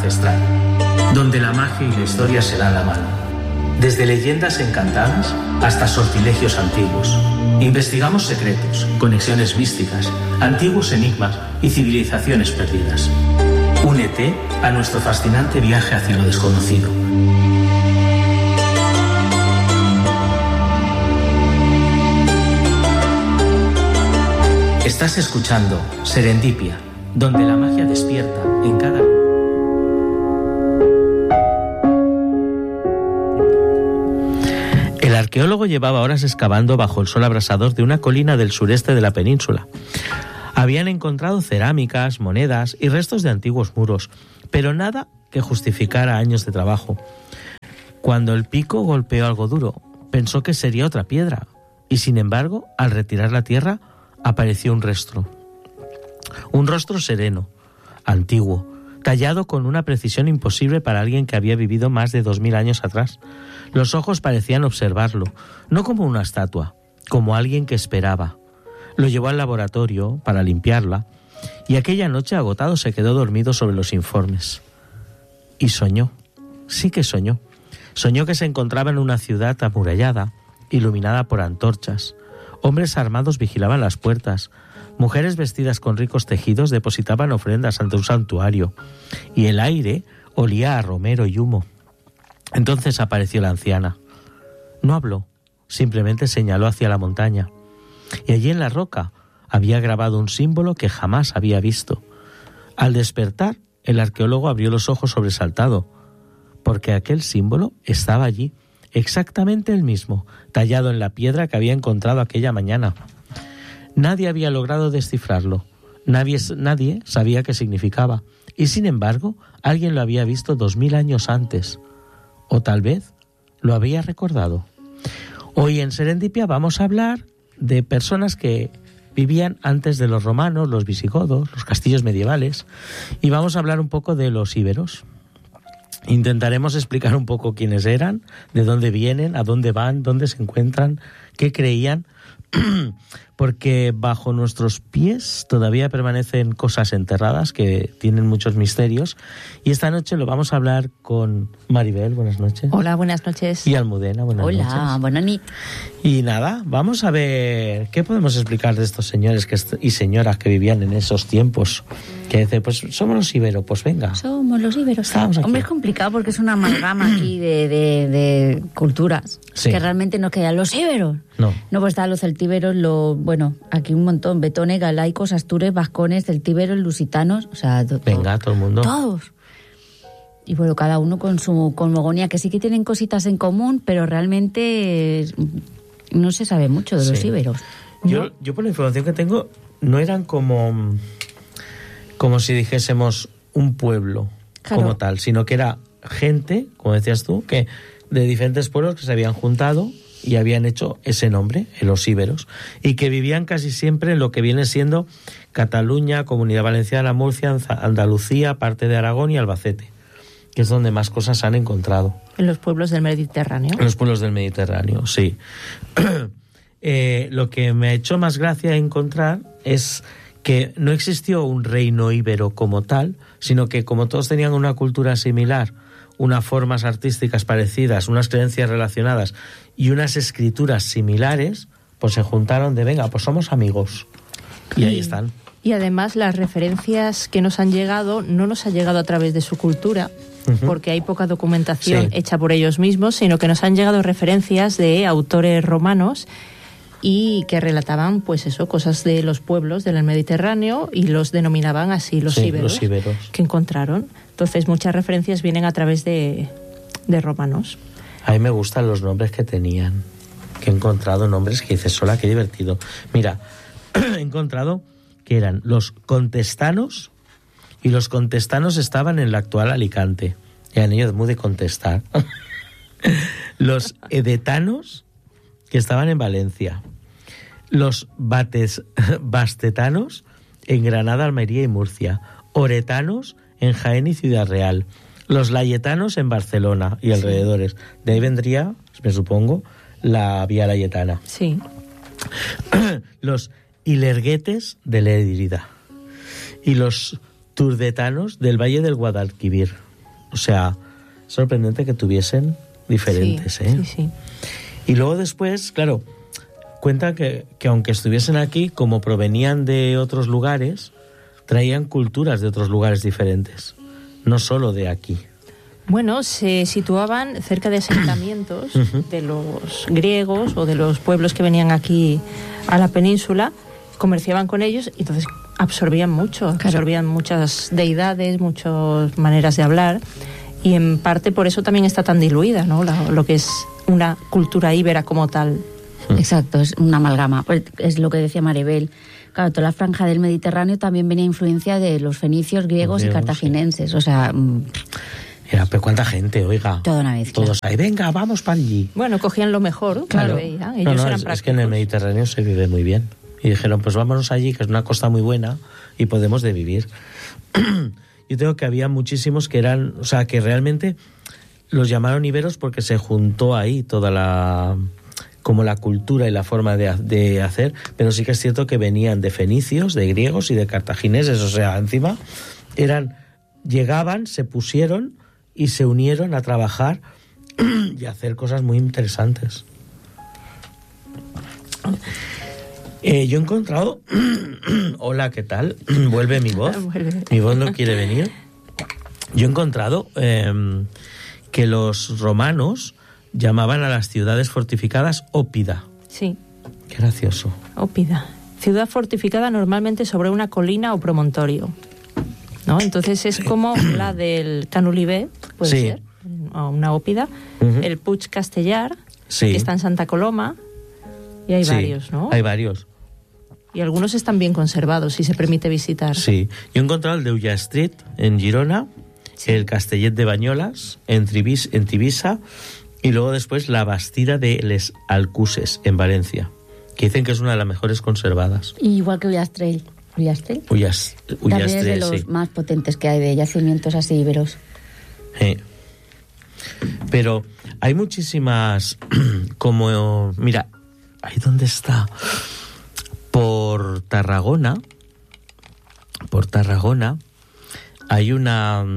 ancestral, donde la magia y la historia se dan la mano. Desde leyendas encantadas hasta sortilegios antiguos. Investigamos secretos, conexiones místicas, antiguos enigmas y civilizaciones perdidas. Únete a nuestro fascinante viaje hacia lo desconocido. Estás escuchando Serendipia, donde la magia despierta en cada... El arqueólogo llevaba horas excavando bajo el sol abrasador de una colina del sureste de la península. Habían encontrado cerámicas, monedas y restos de antiguos muros, pero nada que justificara años de trabajo. Cuando el pico golpeó algo duro, pensó que sería otra piedra, y sin embargo, al retirar la tierra, apareció un rostro. Un rostro sereno, antiguo, tallado con una precisión imposible para alguien que había vivido más de 2000 años atrás. Los ojos parecían observarlo, no como una estatua, como alguien que esperaba. Lo llevó al laboratorio para limpiarla, y aquella noche, agotado, se quedó dormido sobre los informes. Y soñó, sí que soñó. Soñó que se encontraba en una ciudad amurallada, iluminada por antorchas. Hombres armados vigilaban las puertas. Mujeres vestidas con ricos tejidos depositaban ofrendas ante un santuario. Y el aire olía a romero y humo. Entonces apareció la anciana. No habló, simplemente señaló hacia la montaña. Y allí en la roca había grabado un símbolo que jamás había visto. Al despertar, el arqueólogo abrió los ojos sobresaltado, porque aquel símbolo estaba allí, exactamente el mismo, tallado en la piedra que había encontrado aquella mañana. Nadie había logrado descifrarlo, nadie sabía qué significaba, y sin embargo, alguien lo había visto 2000 años antes, o tal vez lo había recordado. Hoy en Serendipia vamos a hablar de personas que vivían antes de los romanos, los visigodos, los castillos medievales, y vamos a hablar un poco de los íberos. Intentaremos explicar un poco quiénes eran, de dónde vienen, a dónde van, dónde se encuentran, qué creían, porque bajo nuestros pies todavía permanecen cosas enterradas que tienen muchos misterios, y esta noche lo vamos a hablar con Maribel, buenas noches. Hola, buenas noches. Y Almudena, buenas noches. Hola, buenas noches. Y nada, vamos a ver qué podemos explicar de estos señores y señoras que vivían en esos tiempos. Que dice, pues somos los íberos, pues venga. Somos los íberos. Hombre, es complicado porque es una amalgama aquí de culturas. Sí. Que realmente no quedan los íberos. No, pues están los celtíberos, aquí un montón, betones, galaicos, astures, vascones, celtíberos, lusitanos, o sea... Venga, todo el mundo. Todos. Y bueno, cada uno con su cosmogonía, que sí que tienen cositas en común, pero realmente no se sabe mucho de los íberos. Yo por la información que tengo, no eran como si dijésemos un pueblo, claro, como tal, sino que era gente, como decías tú, que de diferentes pueblos que se habían juntado y habían hecho ese nombre, los íberos, y que vivían casi siempre en lo que viene siendo Cataluña, Comunidad Valenciana, Murcia, Andalucía, parte de Aragón y Albacete, que es donde más cosas han encontrado. En los pueblos del Mediterráneo. En los pueblos del Mediterráneo, sí. Lo que me ha hecho más gracia encontrar es que no existió un reino íbero como tal, sino que como todos tenían una cultura similar, unas formas artísticas parecidas, unas creencias relacionadas y unas escrituras similares, pues se juntaron de venga, pues somos amigos. Y ahí están. Y además las referencias que nos han llegado no nos ha llegado a través de su cultura, porque hay poca documentación hecha por ellos mismos, sino que nos han llegado referencias de autores romanos y que relataban, pues eso, cosas de los pueblos del Mediterráneo y los denominaban así, los íberos, que encontraron. Entonces muchas referencias vienen a través de romanos. A mí me gustan los nombres que tenían, que he encontrado nombres que dices, hola, qué divertido. Mira, he encontrado que eran los contestanos, y los contestanos estaban en la actual Alicante. Eran ellos muy de contestar. Los edetanos, que estaban en Valencia. Los bastetanos en Granada, Almería y Murcia. Oretanos en Jaén y Ciudad Real. Los layetanos en Barcelona y alrededores. De ahí vendría, me supongo, la Vía Layetana. Sí. Los ilerguetes de Lérida. Y los turdetanos del Valle del Guadalquivir. O sea, sorprendente que tuviesen diferentes, Sí. Y luego después, claro, cuenta que aunque estuviesen aquí, como provenían de otros lugares, traían culturas de otros lugares diferentes, no solo de aquí. Bueno, se situaban cerca de asentamientos de los griegos o de los pueblos que venían aquí a la península, comerciaban con ellos y entonces absorbían mucho, absorbían muchas deidades, muchas maneras de hablar, y en parte por eso también está tan diluida, ¿no? Lo que es una cultura íbera como tal. Exacto, es una amalgama. Pues es lo que decía Maribel. Claro, toda la franja del Mediterráneo también venía influencia de los fenicios, griegos y cartagineses. Sí. O sea... Pero ¿cuánta gente, oiga? Toda una vez. Todos ahí, venga, vamos para allí. Bueno, cogían lo mejor, claro. Ellos eran prácticos. Es que en el Mediterráneo se vive muy bien. Y dijeron, pues vámonos allí, que es una costa muy buena y podemos de vivir. Yo creo que había muchísimos que eran, o sea, que realmente los llamaron iberos porque se juntó ahí toda la cultura y la forma de hacer, pero sí que es cierto que venían de fenicios, de griegos y de cartagineses, o sea, encima llegaban, se pusieron y se unieron a trabajar y a hacer cosas muy interesantes. Yo he encontrado... Hola, ¿qué tal? ¿Vuelve mi voz? Mi voz no quiere venir. Yo he encontrado que los romanos llamaban a las ciudades fortificadas ópida. Sí. Qué gracioso. Ópida. Ciudad fortificada normalmente sobre una colina o promontorio, ¿no? Entonces es como la del Canulibé, puede ser, o una ópida. El Puig Castellar, que está en Santa Coloma, y hay varios, ¿no? Hay varios. Y algunos están bien conservados, si se permite visitar. Sí. Yo he encontrado el de Ullastret, en Girona, el Castellet de Banyolas, en Tivissa, y luego después la Bastida de Les Alcuses, en Valencia, que dicen que es una de las mejores conservadas. Igual que Ullastret. También es de los más potentes que hay, de yacimientos así íberos. Pero hay muchísimas, como... Mira, ¿ahí dónde está? Por Tarragona hay una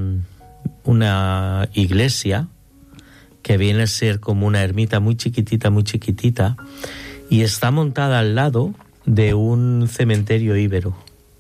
iglesia que viene a ser como una ermita muy chiquitita, y está montada al lado de un cementerio íbero,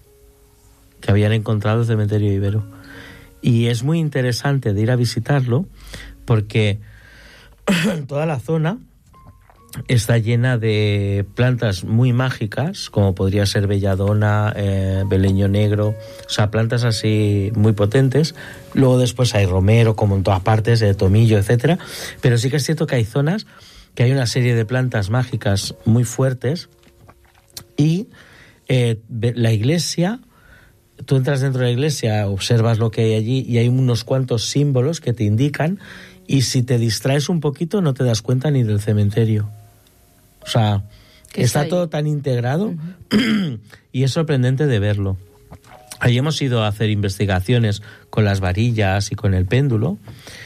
que habían encontrado el cementerio íbero. Y es muy interesante de ir a visitarlo porque toda la zona está llena de plantas muy mágicas, como podría ser belladona, beleño negro, o sea, plantas así muy potentes. Luego después hay romero, como en todas partes, tomillo, etcétera. Pero sí que es cierto que hay zonas que hay una serie de plantas mágicas muy fuertes, y la iglesia, tú entras dentro de la iglesia, observas lo que hay allí y hay unos cuantos símbolos que te indican, y si te distraes un poquito no te das cuenta ni del cementerio. O sea, está todo tan integrado y es sorprendente de verlo. Ahí hemos ido a hacer investigaciones con las varillas y con el péndulo,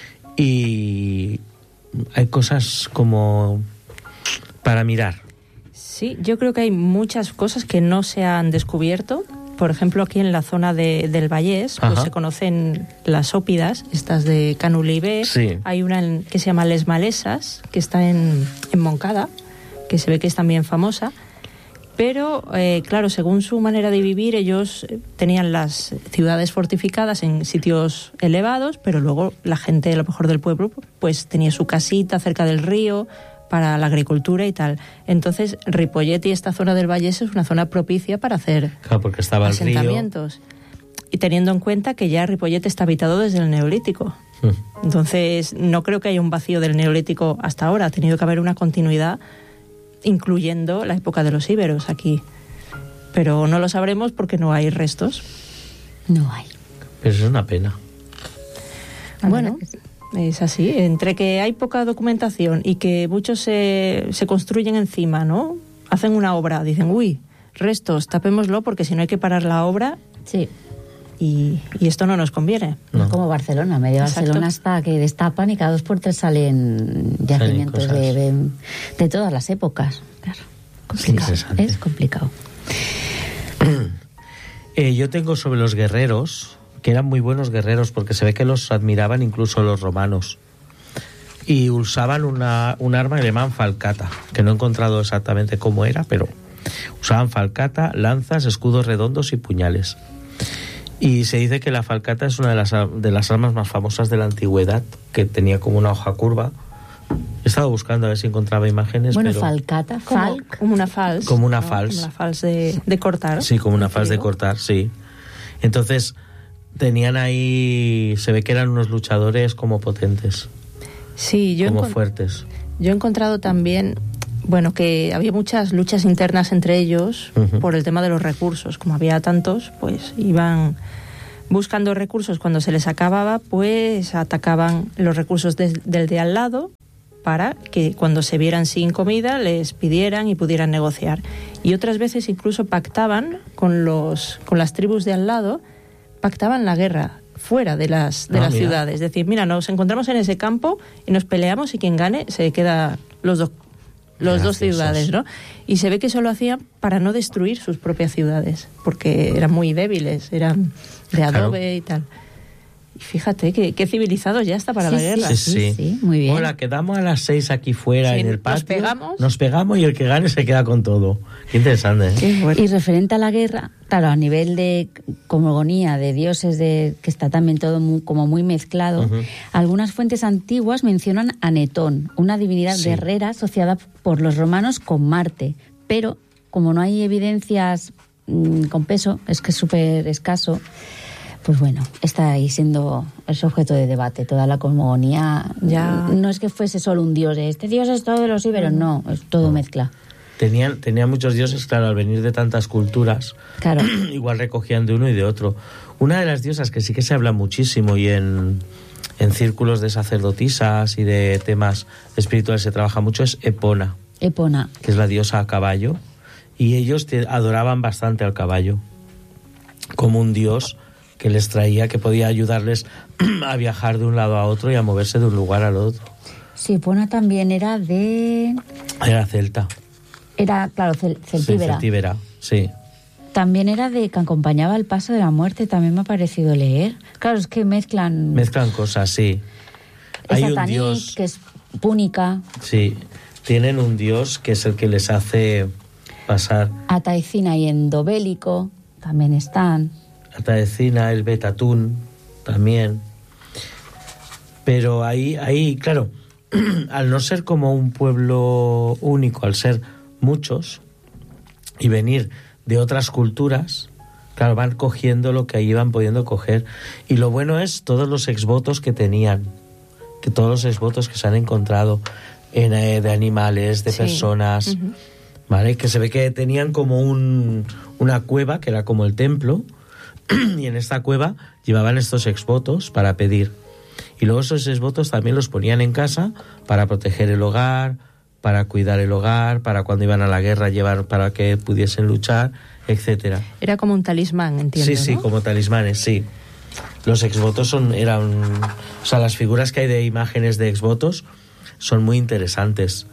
y hay cosas como para mirar. Sí, yo creo que hay muchas cosas que no se han descubierto. Por ejemplo, aquí en la zona del Vallés, pues se conocen las ópidas, estas de Canulibé. Sí. Hay una que se llama Les Malesas, que está en Moncada, que se ve que es también famosa. Pero, claro, según su manera de vivir, ellos tenían las ciudades fortificadas en sitios elevados, pero luego la gente, a lo mejor del pueblo, pues tenía su casita cerca del río para la agricultura y tal. Entonces, Ripollet y esta zona del Vallés es una zona propicia para hacer porque estaba asentamientos. Y teniendo en cuenta que ya Ripollet está habitado desde el Neolítico. Entonces, no creo que haya un vacío del Neolítico hasta ahora. Ha tenido que haber una continuidad, incluyendo la época de los íberos aquí. Pero no lo sabremos porque no hay restos. No hay. Pero es una pena. Bueno, es así. Entre que hay poca documentación y que muchos se construyen encima, ¿no? Hacen una obra, dicen, uy, restos, tapémoslo porque si no hay que parar la obra. Sí. Y esto no nos conviene. No. Como Barcelona, medio Barcelona está que destapan y cada 2 por 3 salen yacimientos de todas las épocas. Claro, complicado. Es complicado. Yo tengo sobre los guerreros que eran muy buenos guerreros, porque se ve que los admiraban incluso los romanos. Y usaban un arma que le llamaban falcata, que no he encontrado exactamente cómo era, pero usaban falcata, lanzas, escudos redondos y puñales. Y se dice que la falcata es una de las armas más famosas de la antigüedad, que tenía como una hoja curva. He estado buscando a ver si encontraba imágenes. Bueno, pero falcata, como una fals. Como una ¿no? fals. Como una fals de cortar. Sí, como una fals de cortar, sí. Entonces, tenían ahí, se ve que eran unos luchadores como potentes. Sí, como fuertes. Yo he encontrado también, bueno, que había muchas luchas internas entre ellos por el tema de los recursos. Como había tantos, pues iban buscando recursos. Cuando se les acababa, pues atacaban los recursos del de al lado para que cuando se vieran sin comida les pidieran y pudieran negociar. Y otras veces incluso pactaban con las tribus de al lado, pactaban la guerra fuera de las ciudades. Es decir, mira, nos encontramos en ese campo y nos peleamos y quien gane se queda los dos ciudades, ¿no? Y se ve que eso lo hacían para no destruir sus propias ciudades, porque eran muy débiles, eran de adobe y tal. Y fíjate que civilizado ya está para la guerra. Sí, muy bien. Hola, quedamos a las 6 aquí fuera en el patio. Nos pegamos y el que gane se queda con todo. Qué interesante, ¿eh? Qué bueno. Y referente a la guerra, claro, a nivel de cosmogonía, de dioses, que está también todo como muy mezclado, algunas fuentes antiguas mencionan a Netón, una divinidad guerrera asociada por los romanos con Marte, pero como no hay evidencias con peso, es que es súper escaso, pues bueno, está ahí siendo es objeto de debate. Toda la cosmogonía ya no es que fuese solo un dios, este dios es todo de los íberos, no, es todo mezcla. Tenían muchos dioses, claro, al venir de tantas culturas, claro. Igual recogían de uno y de otro. Una de las diosas que sí que se habla muchísimo y en círculos de sacerdotisas y de temas espirituales se trabaja mucho es Epona. Epona. Que es la diosa a caballo. Y ellos adoraban bastante al caballo como un dios que les traía, que podía ayudarles a viajar de un lado a otro y a moverse de un lugar al otro. Sí, Epona también era Era celta. Era, claro, celtíbera. Sí, celtíbera, sí. También era de que acompañaba el paso de la muerte, también me ha parecido leer. Claro, es que mezclan cosas, sí. Hay un Tanit, dios que es púnica. Sí, tienen un dios que es el que les hace pasar. Ataecina y Endobélico también están. Ataecina, el Betatún también. Pero ahí, claro, al no ser como un pueblo único, al ser muchos y venir de otras culturas, claro, van cogiendo lo que ahí van pudiendo coger. Y lo bueno es todos los exvotos que tenían, que todos los exvotos que se han encontrado de animales, de personas, ¿vale? Que se ve que tenían como una cueva que era como el templo, y en esta cueva llevaban estos exvotos para pedir. Y luego esos exvotos también los ponían en casa para proteger el hogar, para cuidar el hogar, para cuando iban a la guerra llevar para que pudiesen luchar, etcétera. Era como un talismán, entiendo, Sí, ¿no? como talismanes, sí. Los exvotos o sea, las figuras que hay de imágenes de exvotos son muy interesantes,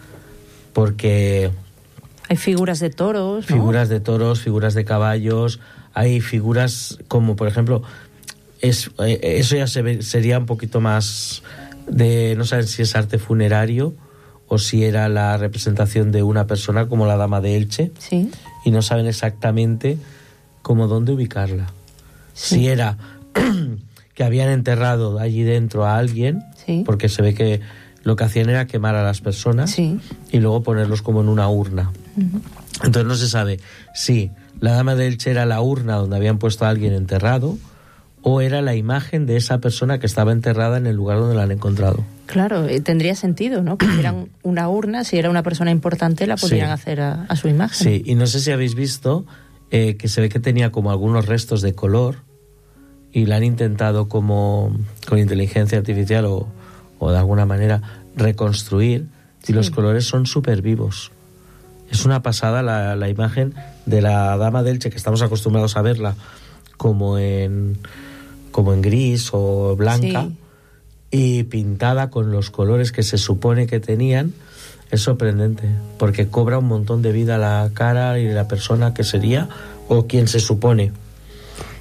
porque hay figuras de toros, ¿no? Figuras de toros, figuras de caballos, hay figuras como, por ejemplo, eso ya sería un poquito más de, no saben si es arte funerario o si era la representación de una persona como la dama de Elche, sí. Y no saben exactamente cómo dónde ubicarla. Sí. Si era que habían enterrado allí dentro a alguien, sí. Porque se ve que lo que hacían era quemar a las personas, sí. Y luego ponerlos como en una urna. Entonces no se sabe si la dama de Elche era la urna donde habían puesto a alguien enterrado o era la imagen de esa persona que estaba enterrada en el lugar donde la han encontrado. Claro, tendría sentido, ¿no? Que hicieran una urna, si era una persona importante, la pudieran hacer a su imagen. Sí, y no sé si habéis visto que se ve que tenía como algunos restos de color y la han intentado como con inteligencia artificial o de alguna manera reconstruir, y los colores son súper vivos. Es una pasada la imagen de la dama de Elche, que estamos acostumbrados a verla como en gris o blanca, sí. Y pintada con los colores que se supone que tenían. Es sorprendente, porque cobra un montón de vida la cara y la persona que sería, o quien se supone.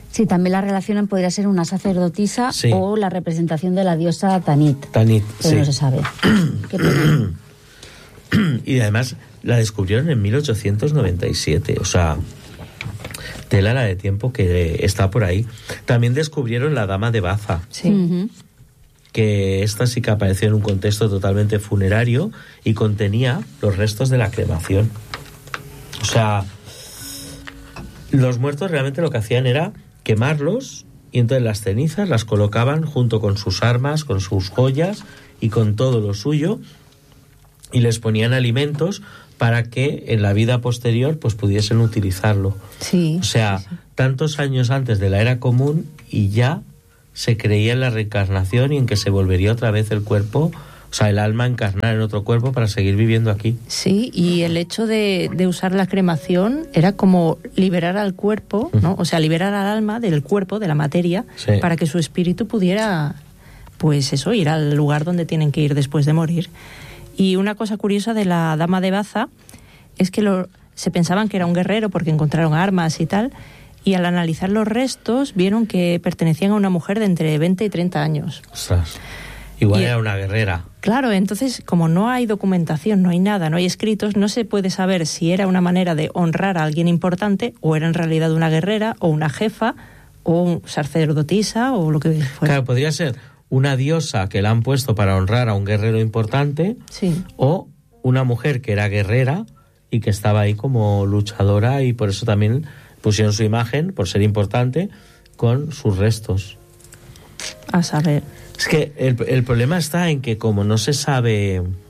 Sí, también la relacionan, podría ser una sacerdotisa o la representación de la diosa Tanit. Tanit, pero no se sabe. ¿Qué pena? Y además la descubrieron en 1897, o sea, tela la de tiempo que está por ahí. También descubrieron la Dama de Baza. Sí. Que esta sí que apareció en un contexto totalmente funerario y contenía los restos de la cremación. O sea, los muertos realmente lo que hacían era quemarlos y entonces las cenizas las colocaban junto con sus armas, con sus joyas y con todo lo suyo y les ponían alimentos para que en la vida posterior pues pudiesen utilizarlo. Sí. O sea, tantos años antes de la era común y ya se creía en la reencarnación y en que se volvería otra vez el cuerpo, o sea, el alma encarnar en otro cuerpo para seguir viviendo aquí. Sí, y el hecho de usar la cremación era como liberar al cuerpo, ¿no? O sea, liberar al alma del cuerpo, de la materia, para que su espíritu pudiera, pues eso, ir al lugar donde tienen que ir después de morir. Y una cosa curiosa de la Dama de Baza es que se pensaban que era un guerrero porque encontraron armas y tal, y al analizar los restos vieron que pertenecían a una mujer de entre 20 y 30 años. Ostras. Igual era una guerrera. Claro, entonces, como no hay documentación, no hay nada, no hay escritos, no se puede saber si era una manera de honrar a alguien importante o era en realidad una guerrera o una jefa o sacerdotisa o lo que fuera. Claro, podría ser una diosa que la han puesto para honrar a un guerrero importante, o una mujer que era guerrera y que estaba ahí como luchadora y por eso también pusieron su imagen, por ser importante, con sus restos. A saber. Es que el problema está en que como no se sabe, o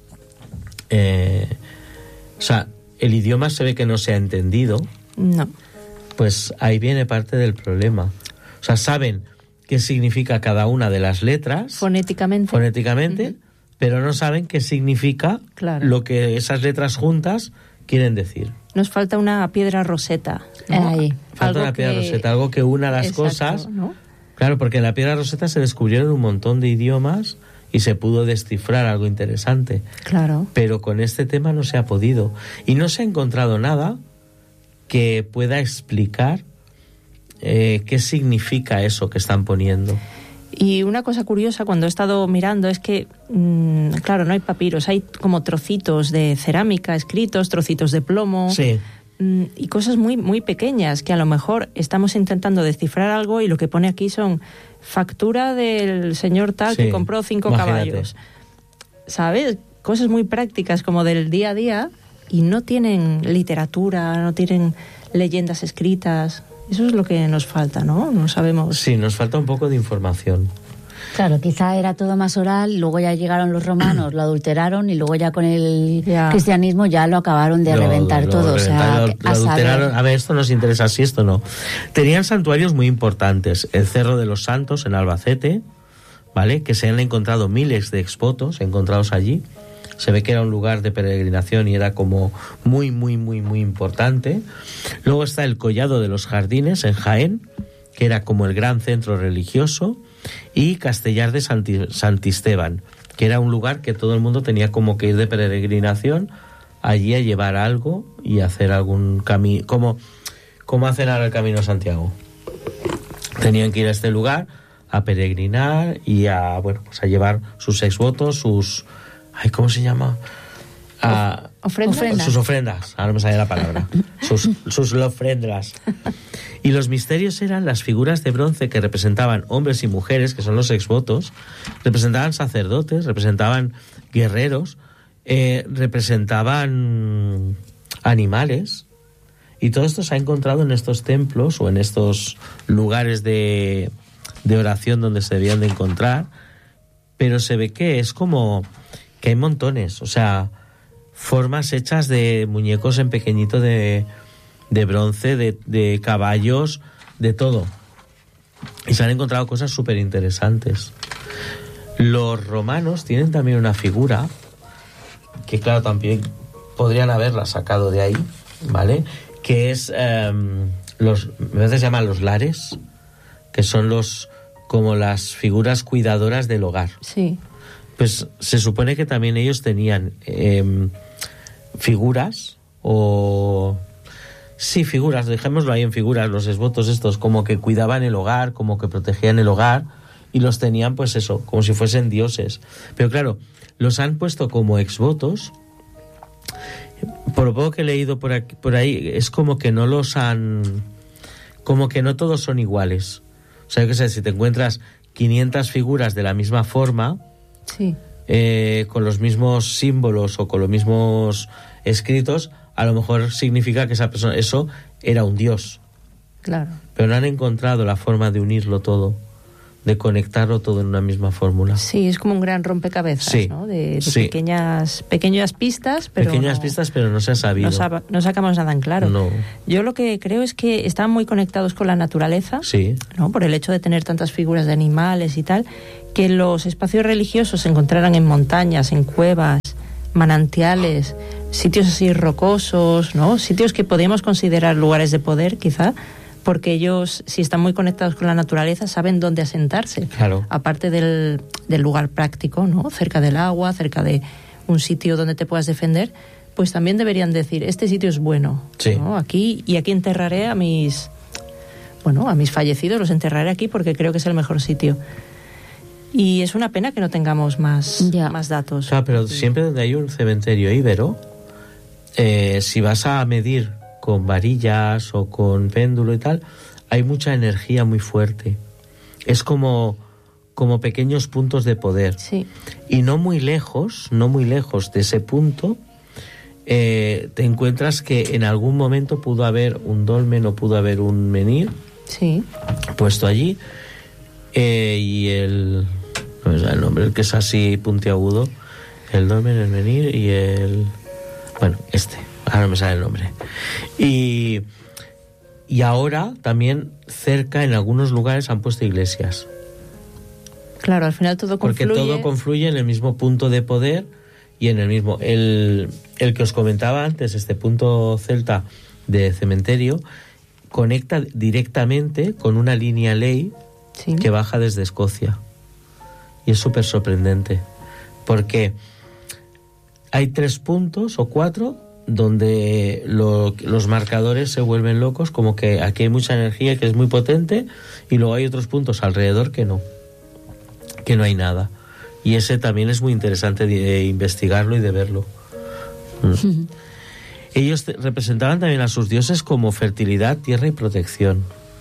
sea, el idioma se ve que no se ha entendido. No. Pues ahí viene parte del problema. O sea, saben qué significa cada una de las letras fonéticamente, pero no saben qué significa lo que esas letras juntas quieren decir. Nos falta una piedra roseta, ¿no? Falta una piedra roseta, algo que una las cosas, ¿no? Claro, porque en la piedra roseta se descubrieron un montón de idiomas y se pudo descifrar algo interesante. Claro. Pero con este tema no se ha podido. Y no se ha encontrado nada que pueda explicar qué significa eso que están poniendo. Y una cosa curiosa cuando he estado mirando es que, claro, no hay papiros, hay como trocitos de cerámica escritos, trocitos de plomo. Sí. Y cosas muy, muy pequeñas que a lo mejor estamos intentando descifrar algo y lo que pone aquí son factura del señor tal que compró 5 caballos. ¿Sabes? Cosas muy prácticas como del día a día y no tienen literatura, no tienen leyendas escritas. Eso es lo que nos falta, ¿no? No sabemos. Sí, nos falta un poco de información. Claro, quizá era todo más oral, luego ya llegaron los romanos, lo adulteraron y luego ya con el cristianismo ya lo acabaron de reventar todo. O sea, lo adulteraron. A ver, esto nos interesa, si esto no. Tenían santuarios muy importantes. El Cerro de los Santos en Albacete, ¿vale? Que se han encontrado miles de exvotos encontrados allí. Se ve que era un lugar de peregrinación y era como muy, muy, muy, muy importante. Luego está el Collado de los Jardines en Jaén, que era como el gran centro religioso, y Castellar de Santisteban, que era un lugar que todo el mundo tenía como que ir de peregrinación allí a llevar algo y hacer algún camino, como hacen ahora el Camino a Santiago. Tenían que ir a este lugar a peregrinar y a, bueno, pues a llevar sus exvotos, sus... ¿cómo se llama? Ofrendas. Sus ofrendas, ahora me sale la palabra. sus ofrendas. Y los misterios eran las figuras de bronce que representaban hombres y mujeres, que son los exvotos, representaban sacerdotes, representaban guerreros, representaban animales, y todo esto se ha encontrado en estos templos o en estos lugares de oración donde se debían de encontrar, pero se ve que es como que hay montones, o sea, formas hechas de muñecos en pequeñito de bronce, de caballos, de todo. Y se han encontrado cosas súper interesantes. Los romanos tienen también una figura que, claro, también podrían haberla sacado de ahí, ¿vale? Que es, a veces se llaman los lares, que son como las figuras cuidadoras del hogar. Sí. Pues se supone que también ellos tenían figuras o Sí, figuras, dejémoslo ahí en figuras, los exvotos estos, como que cuidaban el hogar, como que protegían el hogar, y los tenían, pues eso, como si fuesen dioses. Pero claro, los han puesto como exvotos. Por lo poco que he leído por ahí, es como que no los han... como que no todos son iguales. O sea, yo qué sé, si te encuentras 500 figuras de la misma forma, sí, con los mismos símbolos o con los mismos escritos, a lo mejor significa que esa persona, eso era un dios. Claro. Pero no han encontrado la forma de unirlo todo, de conectarlo todo en una misma fórmula. Sí, es como un gran rompecabezas, sí, ¿no? De sí. pequeñas pistas, pero pistas, pero no se ha sabido. No sacamos nada en claro. No. Yo lo que creo es que están muy conectados con la naturaleza, sí, ¿no? Por el hecho de tener tantas figuras de animales y tal, que los espacios religiosos se encontraran en montañas, en cuevas, manantiales, sitios así rocosos, ¿no? Sitios que podemos considerar lugares de poder, quizá, porque ellos, si están muy conectados con la naturaleza, saben dónde asentarse. Claro. Aparte del lugar práctico, ¿no? Cerca del agua, cerca de un sitio donde te puedas defender, pues también deberían decir, este sitio es bueno, sí, ¿no? Aquí enterraré a mis fallecidos, los enterraré aquí porque creo que es el mejor sitio. Y es una pena que no tengamos más datos. Claro, pero siempre donde hay un cementerio íbero, si vas a medir con varillas o con péndulo y tal, hay mucha energía muy fuerte. Es como pequeños puntos de poder. Sí. Y no muy lejos de ese punto, te encuentras que en algún momento pudo haber un dolmen o pudo haber un menhir, sí, puesto allí, y no me sale el nombre, el que es así puntiagudo, el dolmen, el menhir y ahora no me sale el nombre. Y ahora también cerca en algunos lugares han puesto iglesias. Claro, al final todo confluye. Porque todo confluye en el mismo punto de poder y en el mismo... El que os comentaba antes, este punto celta de cementerio, conecta directamente con una línea ley, sí, que baja desde Escocia. Y es súper sorprendente. Porque hay 3 puntos o 4 donde los marcadores se vuelven locos, como que aquí hay mucha energía que es muy potente, y luego hay otros puntos alrededor que no hay nada. Y ese también es muy interesante de investigarlo y de verlo. Ellos representaban también a sus dioses como fertilidad, tierra y protección.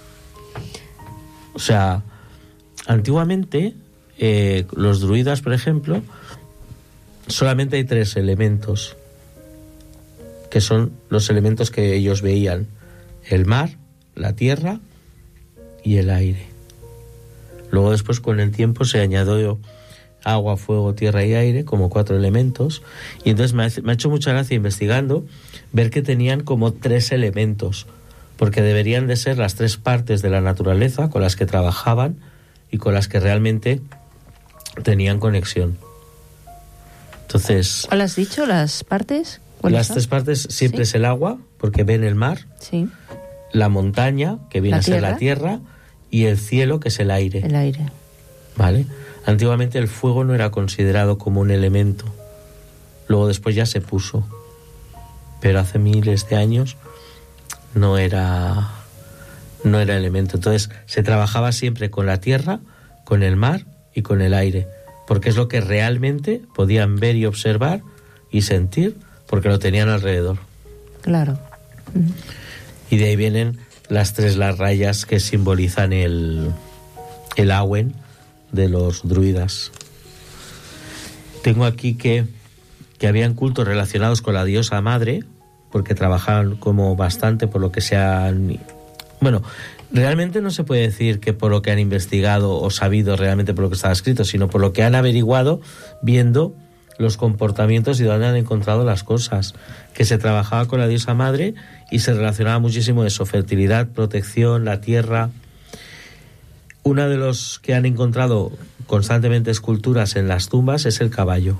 O sea, antiguamente los druidas, por ejemplo, solamente hay 3 elementos, que son los elementos que ellos veían: el mar, la tierra y el aire. Luego después, con el tiempo, se añadió agua, fuego, tierra y aire como 4 elementos, y entonces me ha hecho mucha gracia investigando ver que tenían como 3 elementos, porque deberían de ser las 3 partes de la naturaleza con las que trabajaban y con las que realmente tenían conexión. Entonces, ¿cuál has dicho? ¿Las partes? Las 3 partes siempre, ¿sí?, es el agua, porque ven el mar, sí, la montaña, que viene a ser la tierra, y el cielo, que es el aire. El aire. ¿Vale? Antiguamente el fuego no era considerado como un elemento. Luego después ya se puso. Pero hace miles de años no era elemento. Entonces se trabajaba siempre con la tierra, con el mar y con el aire, porque es lo que realmente podían ver y observar y sentir, porque lo tenían alrededor. Claro. Y de ahí vienen las rayas que simbolizan el Awen de los druidas. Tengo aquí que habían cultos relacionados con la diosa madre, porque trabajaban como bastante por lo que sean... Bueno, realmente no se puede decir que por lo que han investigado o sabido realmente por lo que estaba escrito, sino por lo que han averiguado viendo los comportamientos y dónde han encontrado las cosas, que se trabajaba con la diosa madre y se relacionaba muchísimo eso: fertilidad, protección, la tierra. Uno de los que han encontrado constantemente esculturas en las tumbas es el caballo.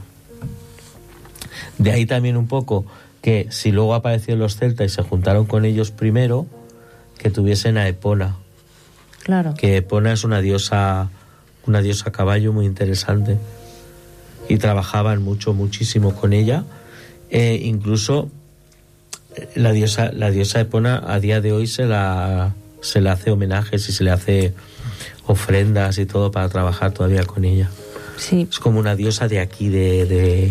De ahí también un poco que, si luego aparecieron los celtas y se juntaron con ellos primero, que tuviesen a Epona. Claro. Que Epona es una diosa caballo muy interesante. Y trabajaban muchísimo con ella. Incluso La diosa Epona a día de hoy se le hace homenajes y se le hace ofrendas y todo para trabajar todavía con ella. Sí. Es como una diosa de aquí, de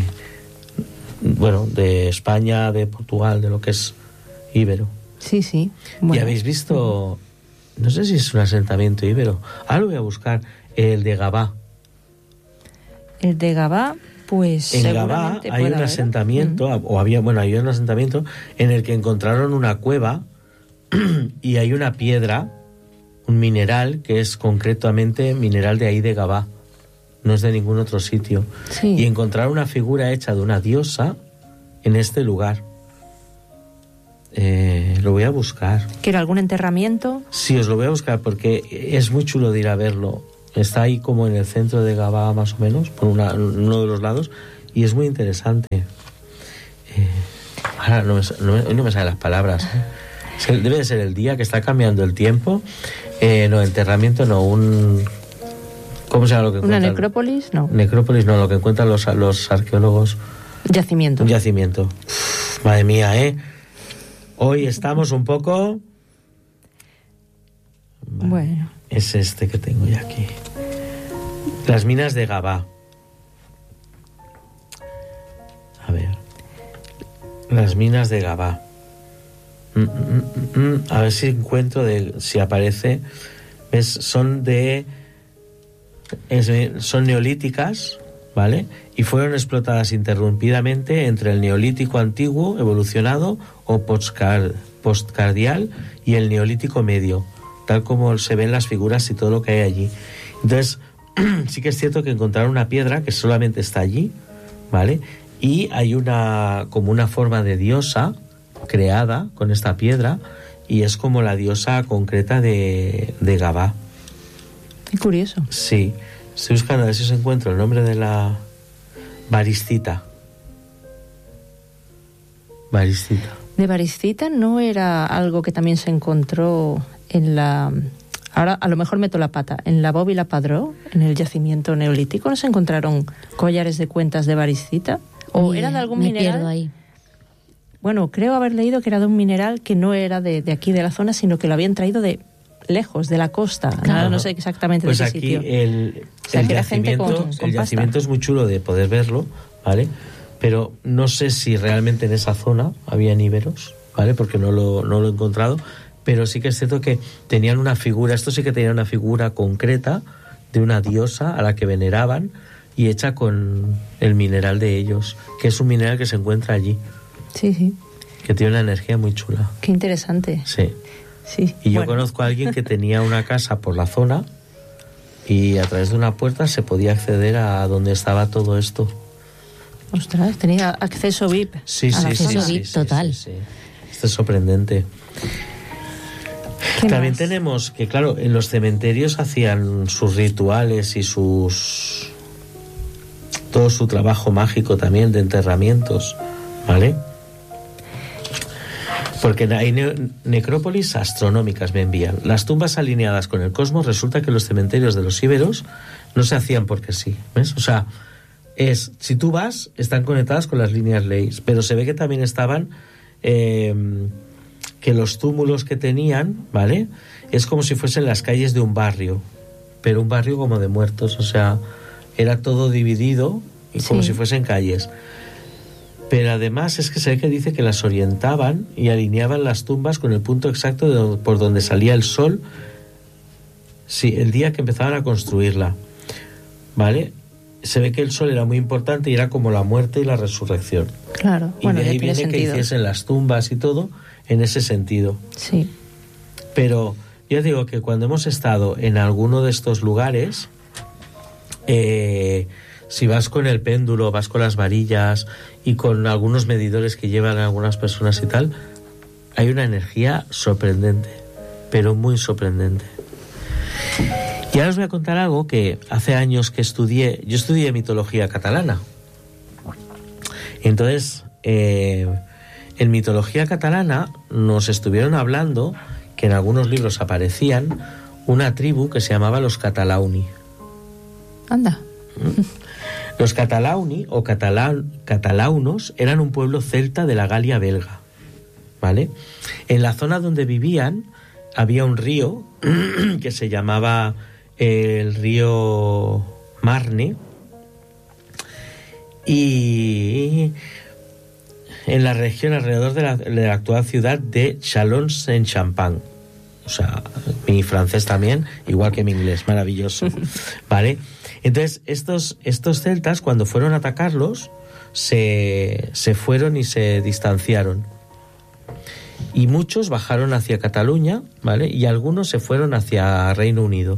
España, de Portugal, de lo que es íbero. Sí, sí. Bueno. ¿Y habéis visto? No sé si es un asentamiento íbero. Ahora lo voy a buscar. El de Gabá. El de Gabá, pues en Gabá hay un asentamiento, hay un asentamiento en el que encontraron una cueva y hay una piedra, un mineral que es concretamente mineral de ahí de Gabá. No es de ningún otro sitio. Sí. Y encontraron una figura hecha de una diosa en este lugar. Lo voy a buscar. ¿Que era algún enterramiento? Sí, os lo voy a buscar porque es muy chulo de ir a verlo. Está ahí como en el centro de Gabá, más o menos, por uno de los lados, y es muy interesante. Ahora no me salen las palabras. Debe de ser el día que está cambiando el tiempo. Enterramiento no, ¿cómo se llama lo que encuentran? ¿Una necrópolis? No. Necrópolis no, lo que encuentran los arqueólogos. Yacimiento. Un yacimiento. Madre mía, Hoy estamos un poco... Bueno. Es este que tengo ya aquí. Las minas de Gabá. A ver. Las minas de Gabá. A ver si encuentro si aparece. ¿Ves? Son neolíticas, ¿vale? Y fueron explotadas interrumpidamente entre el neolítico antiguo, evolucionado, o postcardial, y el neolítico medio, tal como se ven las figuras y todo lo que hay allí. Entonces, sí que es cierto que encontraron una piedra que solamente está allí, ¿vale? Y hay como una forma de diosa creada con esta piedra, y es como la diosa concreta de Gabá. Qué curioso. Sí. Estoy buscando a ver si os encuentro el nombre de la... Variscita. De Variscita no era algo que también se encontró en la... Ahora a lo mejor meto la pata. En la Bóvila Padró, en el yacimiento neolítico, ¿no se encontraron collares de cuentas de Variscita? ¿O era de algún mineral? Pierdo ahí. Bueno, creo haber leído que era de un mineral que no era de aquí de la zona, sino que lo habían traído de lejos, de la costa. Claro. No sé exactamente pues de qué sitio. Pues aquí el yacimiento es muy chulo de poder verlo, ¿vale? Pero no sé si realmente en esa zona había íberos, ¿vale? Porque no lo he encontrado, pero sí que es cierto que tenían una figura, esto sí que tenía una figura concreta de una diosa a la que veneraban y hecha con el mineral de ellos, que es un mineral que se encuentra allí. Sí, sí. Que tiene una energía muy chula. Qué interesante. Sí. Sí. Y yo conozco a alguien que tenía una casa por la zona y a través de una puerta se podía acceder a donde estaba todo esto. Ostras, tenía acceso VIP. Sí, VIP total. Sí. Esto es sorprendente. También tenemos que, claro, en los cementerios hacían sus rituales y todo su trabajo mágico también de enterramientos, ¿vale? Porque hay necrópolis astronómicas, me envían. Las tumbas alineadas con el cosmos, resulta que los cementerios de los íberos no se hacían porque sí, ¿ves? O sea, si tú vas, están conectadas con las líneas leyes, pero se ve que también estaban, que los túmulos que tenían, ¿vale? Es como si fuesen las calles de un barrio, pero un barrio como de muertos, o sea, era todo dividido y como si fuesen calles. Pero además es que se ve que dice que las orientaban y alineaban las tumbas con el punto exacto por donde salía el sol, sí, el día que empezaban a construirla, ¿vale? Se ve que el sol era muy importante y era como la muerte y la resurrección. Claro, y de ahí viene que hiciesen las tumbas y todo en ese sentido. Sí. Pero yo digo que cuando hemos estado en alguno de estos lugares, si vas con el péndulo, vas con las varillas y con algunos medidores que llevan algunas personas y tal, hay una energía sorprendente, pero muy sorprendente. Y ahora os voy a contar algo que hace años que yo estudié mitología catalana. Entonces, en mitología catalana nos estuvieron hablando que en algunos libros aparecían una tribu que se llamaba los Catalauni. Anda. Los Catalauni o catalaunos eran un pueblo celta de la Galia belga, ¿vale? En la zona donde vivían había un río que se llamaba el río Marne, y en la región alrededor de la actual ciudad de Chalons-en-Champagne. O sea, mi francés también, igual que mi inglés, maravilloso, ¿vale? Entonces, estos celtas, cuando fueron a atacarlos, se fueron y se distanciaron. Y muchos bajaron hacia Cataluña, ¿vale? Y algunos se fueron hacia Reino Unido.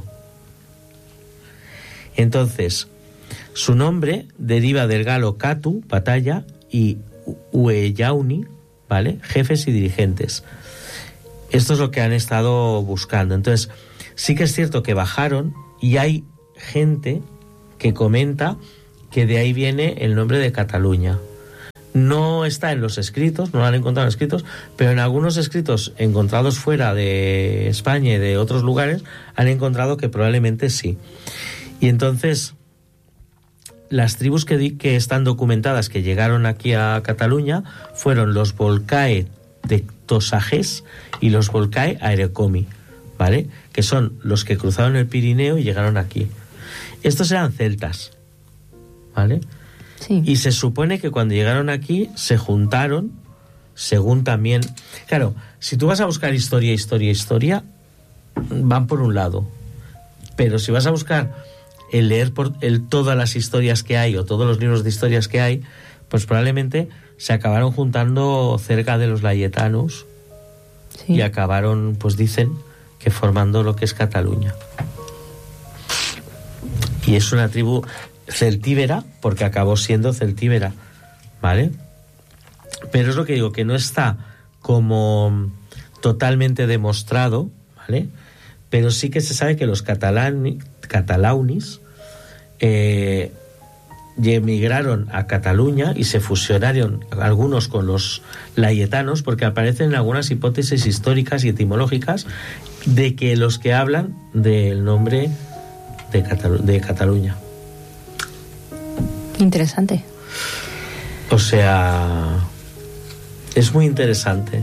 Entonces, su nombre deriva del galo catu, batalla, y uellauni, ¿vale? Jefes y dirigentes. Esto es lo que han estado buscando. Entonces, sí que es cierto que bajaron y hay gente que comenta que de ahí viene el nombre de Cataluña. No está en los escritos, no lo han encontrado en escritos, pero en algunos escritos encontrados fuera de España y de otros lugares han encontrado que probablemente sí. Y entonces, las tribus que están documentadas que llegaron aquí a Cataluña fueron los Volcae de Tosajes y los Volcae Aerecomi, ¿vale? Que son los que cruzaron el Pirineo y llegaron aquí. Estos eran celtas, ¿vale? Sí. Y se supone que cuando llegaron aquí se juntaron, según también... Claro, si tú vas a buscar historia, van por un lado. Pero si vas a buscar el leer todas las historias que hay o todos los libros de historias que hay, pues probablemente se acabaron juntando cerca de los layetanos, sí, y acabaron, pues dicen, que formando lo que es Cataluña. Y es una tribu celtíbera porque acabó siendo celtíbera, ¿vale? Pero es lo que digo, que no está como totalmente demostrado, ¿vale? Pero sí que se sabe que los catalaunis emigraron a Cataluña y se fusionaron algunos con los layetanos, porque aparecen algunas hipótesis históricas y etimológicas de que los que hablan del nombre de Cataluña. Interesante. O sea, es muy interesante.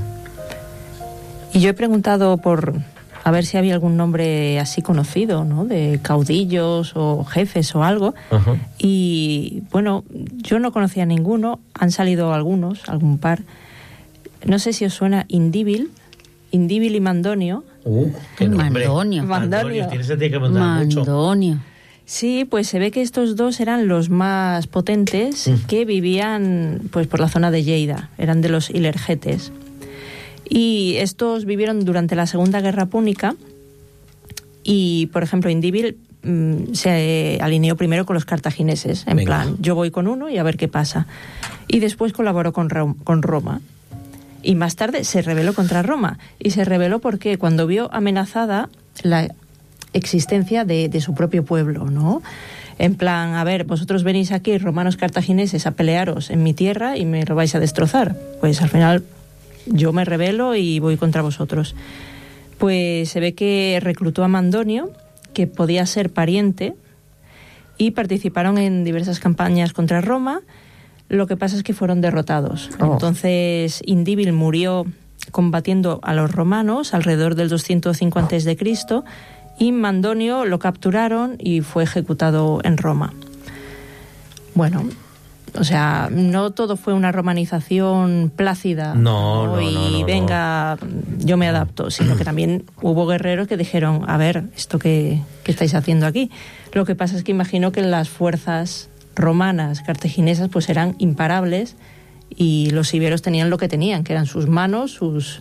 Y yo he preguntado por a ver si había algún nombre así conocido, ¿no? De caudillos o jefes o algo. Uh-huh. Y bueno, yo no conocía ninguno. Han salido algunos, algún par. No sé si os suena Indíbil y Mandonio. ¡Qué nombre! Mandonio. Tienes que montar mucho. Mandonio. Sí, pues se ve que estos dos eran los más potentes que vivían pues por la zona de Lleida. Eran de los Ilergetes. Y estos vivieron durante la Segunda Guerra Púnica y, por ejemplo, Indíbil se alineó primero con los cartagineses, en plan, yo voy con uno y a ver qué pasa. Y después colaboró con Roma. Y más tarde se rebeló contra Roma. Y se rebeló porque cuando vio amenazada la existencia de su propio pueblo, ¿no? En plan, a ver, vosotros venís aquí, romanos cartagineses, a pelearos en mi tierra y me lo vais a destrozar. Pues al final yo me rebelo y voy contra vosotros. Pues se ve que reclutó a Mandonio, que podía ser pariente, y participaron en diversas campañas contra Roma. Lo que pasa es que fueron derrotados. Entonces Indíbil murió combatiendo a los romanos alrededor del 205 a.C. y Mandonio lo capturaron y fue ejecutado en Roma. Bueno, o sea, no todo fue una romanización plácida. No, venga, yo me adapto, sino que también hubo guerreros que dijeron, a ver, ¿esto qué estáis haciendo aquí? Lo que pasa es que imagino que las fuerzas romanas, cartaginesas, pues eran imparables y los iberos tenían lo que tenían, que eran sus manos, sus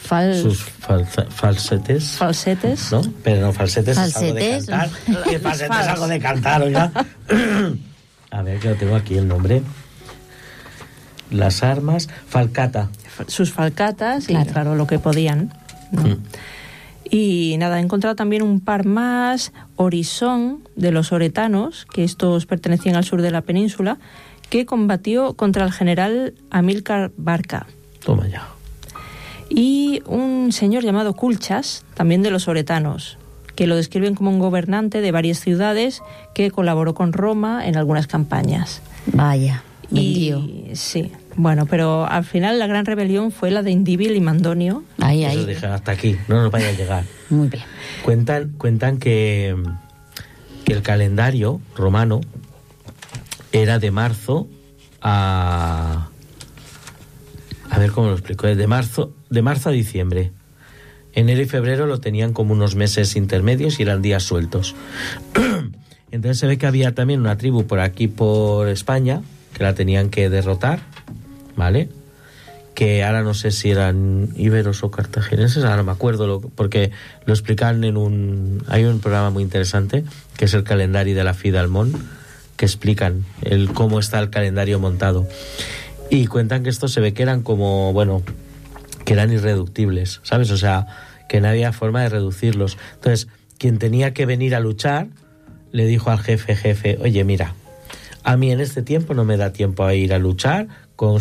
falsetes. ¿No? Pero no, falsetes es algo de cantar. ¿Qué falsetes es algo de cantar, oiga? A ver, que lo tengo aquí el nombre. Las armas, falcata. Sus falcatas, claro. Y claro, lo que podían, ¿no? Y nada, he encontrado también un par más, Orisón, de los oretanos, que estos pertenecían al sur de la península, que combatió contra el general Amílcar Barca. Toma ya. Y un señor llamado Culchas, también de los oretanos, que lo describen como un gobernante de varias ciudades que colaboró con Roma en algunas campañas. Vaya, y sí, Bueno, pero al final la gran rebelión fue la de Indíbil y Mandonio. Ahí. Dije, hasta aquí, no nos vaya a llegar. Muy bien. Cuentan que el calendario romano era de marzo a ver cómo lo explico, de marzo a diciembre. Enero y febrero lo tenían como unos meses intermedios y eran días sueltos. Entonces se ve que había también una tribu por aquí, por España, que la tenían que derrotar, ¿vale? Que ahora no sé si eran íberos o cartagineses, ahora no me acuerdo, porque lo explican hay un programa muy interesante, que es el calendario de la Fida Almón, que explican cómo está el calendario montado. Y cuentan que estos se ve que eran como, bueno, que eran irreductibles, ¿sabes? O sea, que no había forma de reducirlos. Entonces, quien tenía que venir a luchar, le dijo al jefe, oye, mira, a mí en este tiempo no me da tiempo a ir a luchar